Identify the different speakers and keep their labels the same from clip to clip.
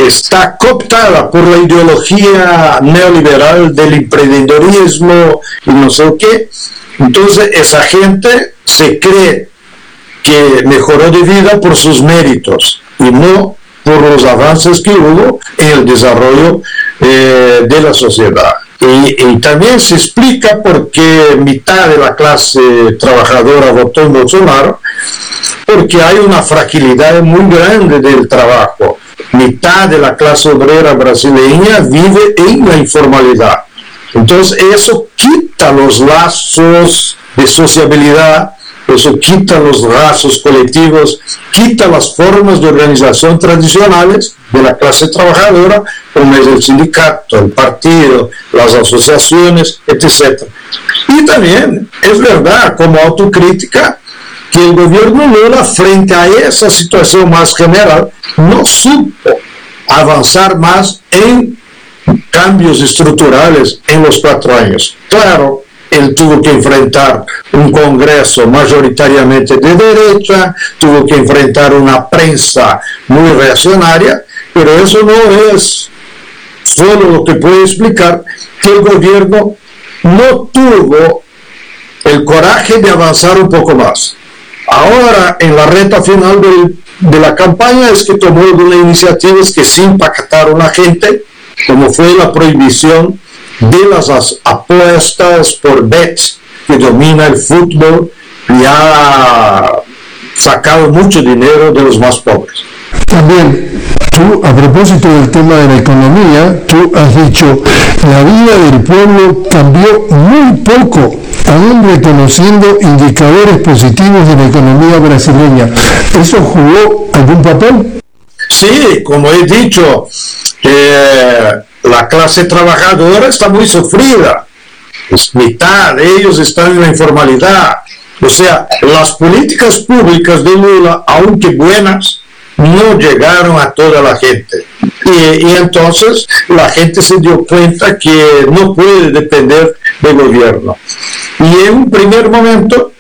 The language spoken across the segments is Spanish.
Speaker 1: está cooptada por la ideología neoliberal del emprendedorismo y no sé qué. Entonces esa gente se cree que mejoró de vida por sus méritos y no por los avances que hubo en el desarrollo de la sociedad. Y también se explica por qué mitad de la clase trabajadora votó en Bolsonaro, porque hay una fragilidad muy grande del trabajo. Mitad de la clase obrera brasileña vive en la informalidad. Entonces eso quita los lazos de sociabilidad, eso quita los lazos colectivos, quita las formas de organización tradicionales de la clase trabajadora, como es el sindicato, el partido, las asociaciones, etc. Y también es verdad, como autocrítica, que el gobierno Lula, frente a esa situación más general, no supo avanzar más en cambios estructurales en los 4 años. Claro, él tuvo que enfrentar un Congreso mayoritariamente de derecha, tuvo que enfrentar una prensa muy reaccionaria, pero eso no es solo lo que puede explicar que el gobierno no tuvo el coraje de avanzar un poco más. Ahora, en la recta final de la campaña, es que tomó algunas iniciativas que sí impactaron a la gente, como fue la prohibición de las apuestas por bets, que domina el fútbol y ha sacado mucho dinero de los más pobres.
Speaker 2: También, tú, a propósito del tema de la economía, tú has dicho, la vida del pueblo cambió muy poco, aún reconociendo indicadores positivos de la economía brasileña. ¿Eso jugó algún papel?
Speaker 1: Sí, como he dicho, la clase trabajadora está muy sufrida. Mitad de ellos están en la informalidad. O sea, las políticas públicas de Lula, aunque buenas, no llegaron a toda la gente. Y entonces la gente se dio cuenta que no puede depender del gobierno. Y en un primer momento,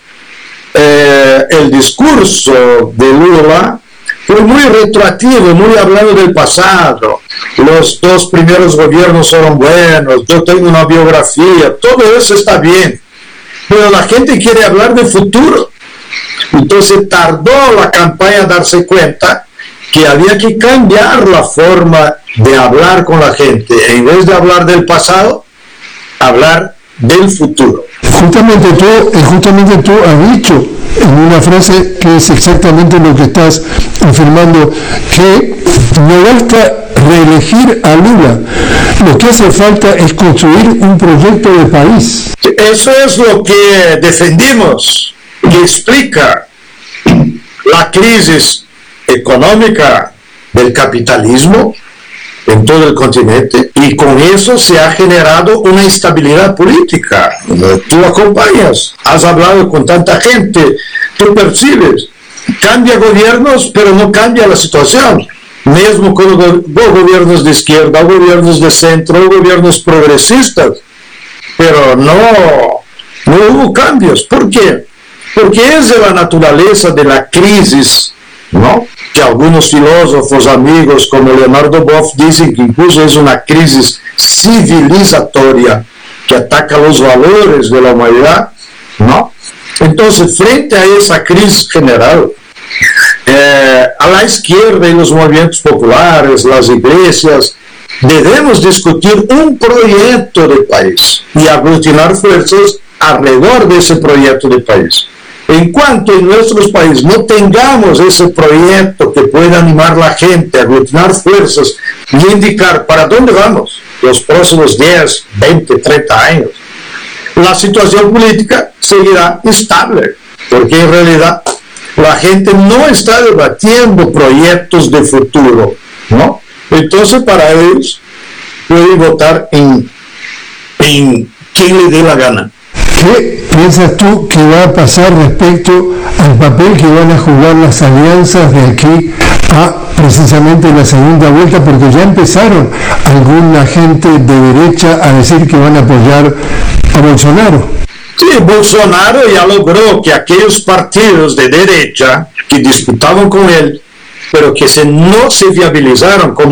Speaker 1: el discurso de Lula fue muy retroactivo, muy hablando del pasado. Los 2 primeros gobiernos fueron buenos, yo tengo una biografía, todo eso está bien. Pero la gente quiere hablar del futuro. Entonces tardó la campaña a darse cuenta que había que cambiar la forma de hablar con la gente. En vez de hablar del pasado, hablar del futuro.
Speaker 2: Justamente tú has dicho en una frase que es exactamente lo que estás afirmando, que no basta reelegir a Lula, lo que hace falta es construir un proyecto de país.
Speaker 1: Eso es lo que defendimos, que explica la crisis económica del capitalismo en todo el continente, y con eso se ha generado una instabilidad política. Tú acompañas, has hablado con tanta gente, tú percibes, cambia gobiernos, pero no cambia la situación. Mesmo con gobiernos de izquierda, gobiernos de centro, gobiernos progresistas, pero no hubo cambios. ¿Por qué? Porque es de la naturaleza de la crisis, ¿no? Que algunos filósofos amigos como Leonardo Boff dicen que incluso es una crisis civilizatoria que ataca los valores de la humanidad, ¿no? Entonces, frente a esa crisis general, a la izquierda y los movimientos populares, las iglesias, debemos discutir un proyecto de país y aglutinar fuerzas alrededor de ese proyecto de país. En cuanto en nuestros países no tengamos ese proyecto que pueda animar a la gente, aglutinar fuerzas y indicar para dónde vamos los próximos 10, 20, 30 años, la situación política seguirá estable, porque en realidad la gente no está debatiendo proyectos de futuro, ¿no? Entonces para ellos pueden votar en quien le dé la gana.
Speaker 2: ¿Qué piensas tú que va a pasar respecto al papel que van a jugar las alianzas de aquí a precisamente la segunda vuelta? Porque ya empezaron alguna gente de derecha a decir que van a apoyar a Bolsonaro.
Speaker 1: Sí, Bolsonaro ya logró que aquellos partidos de derecha que disputaban con él, pero que no se viabilizaron como